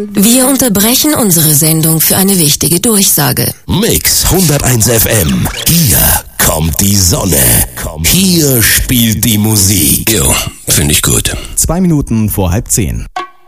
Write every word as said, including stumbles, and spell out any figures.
Wir unterbrechen unsere Sendung für eine wichtige Durchsage. Mix hunderteins F M. Hier kommt die Sonne. Hier spielt die Musik. Jo, finde ich gut. Zwei Minuten vor halb zehn.